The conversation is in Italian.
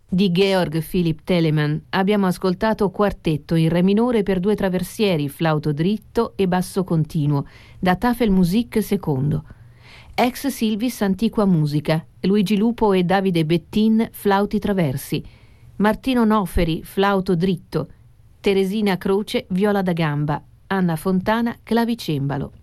Di Georg Philipp Telemann abbiamo ascoltato Quartetto in re minore per 2 traversieri, flauto dritto e basso continuo, da Tafelmusik II. Ex Silvis Antiqua Musica, Luigi Lupo e Davide Bettin, flauti traversi, Martino Noferi, flauto dritto, Teresina Croce, viola da gamba, Anna Fontana, clavicembalo.